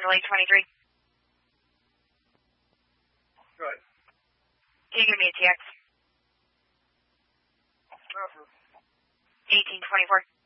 Lake 23. Good. Can you give me a TX? 1824.